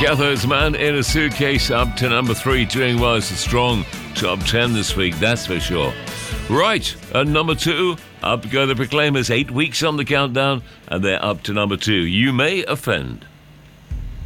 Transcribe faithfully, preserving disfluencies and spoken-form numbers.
Gather's Man in a Suitcase up to number three, doing well as a strong top ten this week, that's for sure. Right, at number two, up go the Proclaimers, eight weeks on the countdown, and they're up to number two. You May Offend.